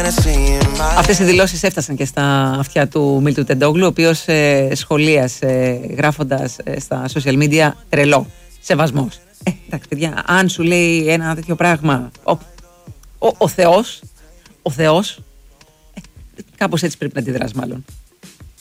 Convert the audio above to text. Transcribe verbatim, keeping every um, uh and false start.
Αυτές οι δηλώσεις έφτασαν και στα αυτιά του Μίλτου Τεντόγλου, ο οποίος ε, σχολίασε γράφοντας ε, στα social media τρελό, σεβασμός. Ε, εντάξει παιδιά, αν σου λέει ένα τέτοιο πράγμα ο, ο, ο Θεός, ο Θεός, ε, κάπως έτσι πρέπει να αντιδράς μάλλον.